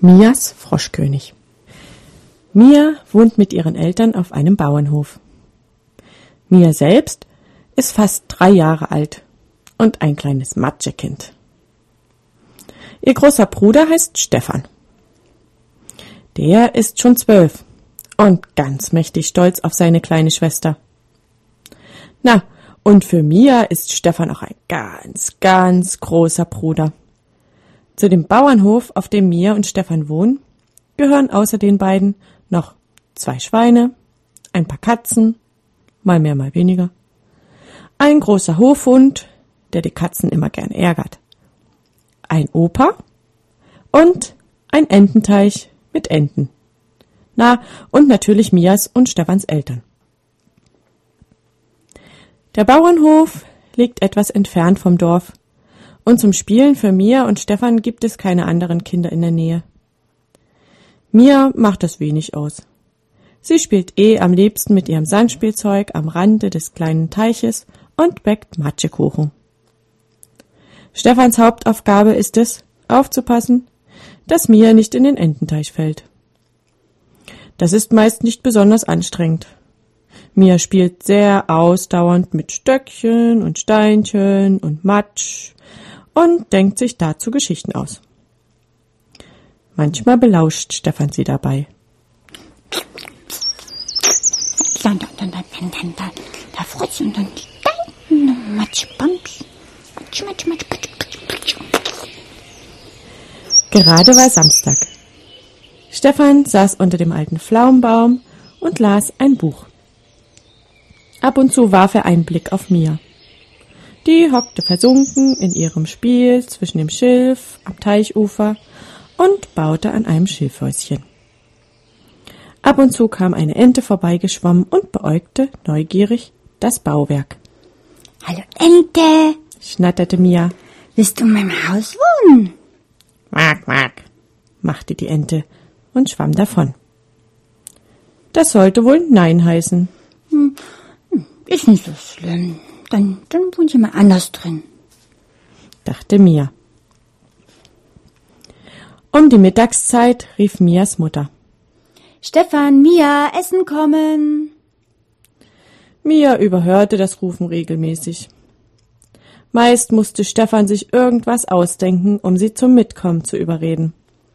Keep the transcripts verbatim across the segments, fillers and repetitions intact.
Mias Froschkönig. Mia wohnt mit ihren Eltern auf einem Bauernhof. Mia selbst ist fast drei Jahre alt und ein kleines Matschekind. Ihr großer Bruder heißt Stefan. Der ist schon zwölf und ganz mächtig stolz auf seine kleine Schwester. Na, und für Mia ist Stefan auch ein ganz, ganz großer Bruder. Zu dem Bauernhof, auf dem Mia und Stefan wohnen, gehören außer den beiden noch zwei Schweine, ein paar Katzen, mal mehr, mal weniger, ein großer Hofhund, der die Katzen immer gern ärgert, ein Opa und ein Ententeich mit Enten. Na, und natürlich Mias und Stefans Eltern. Der Bauernhof liegt etwas entfernt vom Dorf und zum Spielen für Mia und Stefan gibt es keine anderen Kinder in der Nähe. Mia macht das wenig aus. Sie spielt eh am liebsten mit ihrem Sandspielzeug am Rande des kleinen Teiches und backt Matschekuchen. Stefans Hauptaufgabe ist es, aufzupassen, dass Mia nicht in den Ententeich fällt. Das ist meist nicht besonders anstrengend. Mia spielt sehr ausdauernd mit Stöckchen und Steinchen und Matsch und denkt sich dazu Geschichten aus. Manchmal belauscht Stefan sie dabei. Dann, dann, dann, dann, dann, dann, da Frosch und dann die kleinen Matschbums. Matsch, Matsch, Matsch, Matsch, Matsch. Gerade war Samstag. Stefan saß unter dem alten Pflaumenbaum und las ein Buch. Ab und zu warf er einen Blick auf Mia. Die hockte versunken in ihrem Spiel zwischen dem Schilf am Teichufer und baute an einem Schilfhäuschen. Ab und zu kam eine Ente vorbeigeschwommen und beäugte neugierig das Bauwerk. Hallo Ente, schnatterte Mia. Willst du in meinem Haus wohnen? Quack, quack, machte die Ente und schwamm davon. Das sollte wohl Nein heißen. Hm, ist nicht so schlimm. Dann, dann wohne ich mal anders drin, dachte Mia. Um die Mittagszeit rief Mias Mutter. Stefan, Mia, Essen kommen. Mia überhörte das Rufen regelmäßig. Meist musste Stefan sich irgendwas ausdenken, um sie zum Mitkommen zu überreden.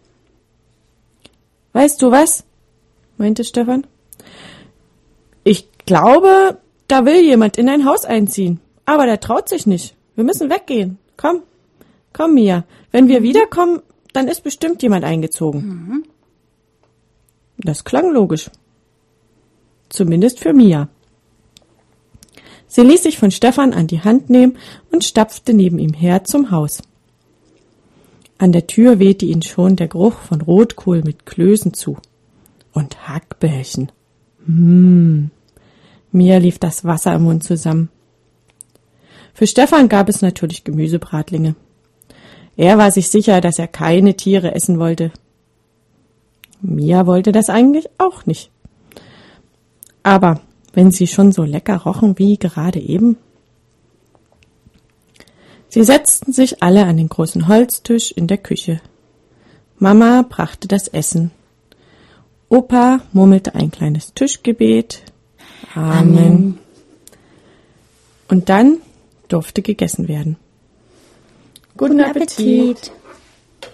Weißt du was? Meinte Stefan. Ich glaube, da will jemand in ein Haus einziehen, aber der traut sich nicht. Wir müssen weggehen. Komm, komm, Mia. Wenn wir wiederkommen, dann ist bestimmt jemand eingezogen. Mhm. Das klang logisch. Zumindest für Mia. Sie ließ sich von Stefan an die Hand nehmen und stapfte neben ihm her zum Haus. An der Tür wehte ihn schon der Geruch von Rotkohl mit Klößen zu. Und Hackbällchen. Mmh. Mia lief das Wasser im Mund zusammen. Für Stefan gab es natürlich Gemüsebratlinge. Er war sich sicher, dass er keine Tiere essen wollte. Mia wollte das eigentlich auch nicht. Aber wenn sie schon so lecker rochen wie gerade eben. Sie setzten sich alle an den großen Holztisch in der Küche. Mama brachte das Essen. Opa murmelte ein kleines Tischgebet. Amen. Amen. Und dann durfte gegessen werden. Guten, Guten Appetit. Appetit.